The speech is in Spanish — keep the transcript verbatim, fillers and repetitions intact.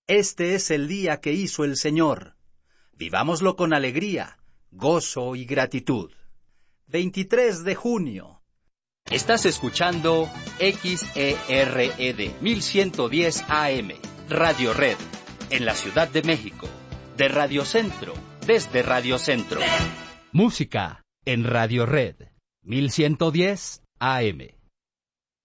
Este es el día que hizo el Señor. Vivámoslo con alegría, gozo y gratitud. veintitrés de junio. Estás escuchando X E R E D mil ciento diez A M, Radio Red, en la Ciudad de México. De Radio Centro, desde Radio Centro. Música en Radio Red, mil ciento diez A M.